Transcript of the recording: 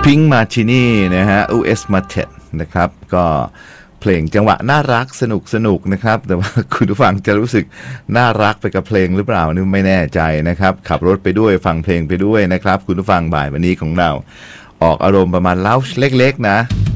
Pink Martini นะฮะ US Market นะครับก็เพลงจังหวะน่ารักสนุกนะครับแต่ว่าคุณผู้ฟังจะรู้สึกน่ารักไปกับเพลงหรือเปล่านี่ไม่แน่ใจนะครับขับรถไปด้วยฟังเพลงไปด้วยนะครับคุณผู้ฟังบ่ายวันนี้ของเราออกอารมณ์ประมาณเล้าเล็กๆนะ